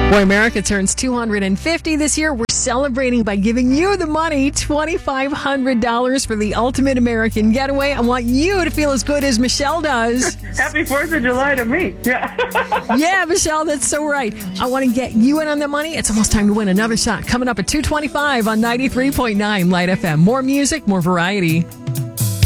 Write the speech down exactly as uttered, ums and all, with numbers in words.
Boy, America turns two hundred fifty this year. We're celebrating by giving you the money, twenty-five hundred dollars for the ultimate American getaway. I want you to feel as good as Michelle does. Happy fourth of July to me. Yeah. Yeah, Michelle, that's so right. I want to get you in on the money. It's almost time to win another shot. Coming up at two twenty-five on ninety-three point nine Light F M. More music, more variety.